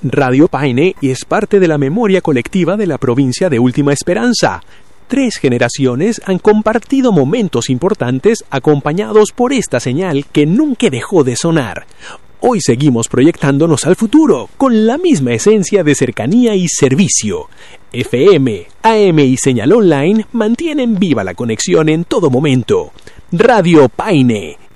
Radio Paine es parte de la memoria colectiva de la provincia de Última Esperanza. 3 generaciones han compartido momentos importantes acompañados por esta señal que nunca dejó de sonar. Hoy seguimos proyectándonos al futuro con la misma esencia de cercanía y servicio. FM, AM y señal online mantienen viva la conexión en todo momento. Radio Paine,